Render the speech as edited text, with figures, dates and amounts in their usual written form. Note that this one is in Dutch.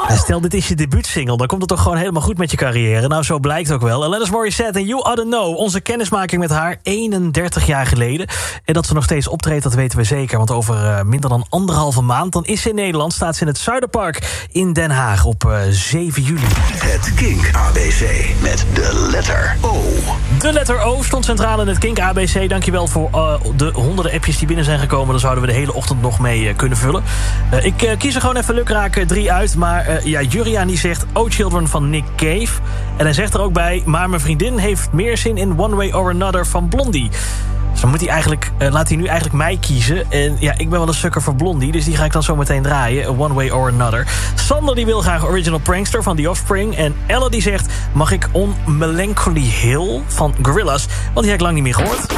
Stel, dit is je debuutsingle, dan komt het toch gewoon helemaal goed met je carrière. Nou, zo blijkt ook wel. Alanis Morissette en You Oughta Know. Onze kennismaking met haar 31 jaar geleden. En dat ze nog steeds optreedt, dat weten we zeker. Want over minder dan 1,5 maand... dan is ze in Nederland, staat ze in het Zuiderpark in Den Haag op 7 juli. Het Kink ABC met de letter O. De letter O stond centraal in het Kink ABC. Dankjewel voor de honderden appjes die binnen zijn gekomen. Daar zouden we de hele ochtend nog mee kunnen vullen. Ik kies er gewoon even lukraak 3 uit. Maar Juriaan die zegt Oh Children van Nick Cave. En hij zegt er ook bij... maar mijn vriendin heeft meer zin in One Way or Another van Blondie. Dus dan moet hij eigenlijk, laat hij nu eigenlijk mij kiezen. En ja, ik ben wel een sukker voor Blondie, dus die ga ik dan zo meteen draaien. One Way or Another. Sander die wil graag Original Prankster van The Offspring. En Elle die zegt, mag ik On Melancholy Hill van Gorillaz? Want die heb ik lang niet meer gehoord.